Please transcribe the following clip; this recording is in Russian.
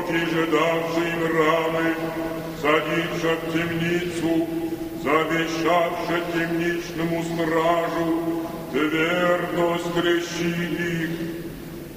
пророки же давши им раны, садивши в темницу, завещавши темничному стражу, твердо скрещи